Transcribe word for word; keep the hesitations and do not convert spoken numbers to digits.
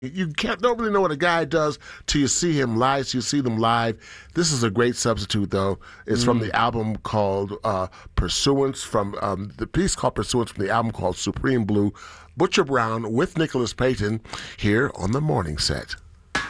You can't don't really know what a guy does till you see him live. Till you see them live. This is a great substitute, though. It's mm. from the album called uh, Pursuance. From um, the piece called Pursuance from the album called Supreme Blue. Butcher Brown with Nicholas Payton here on the Morning Set.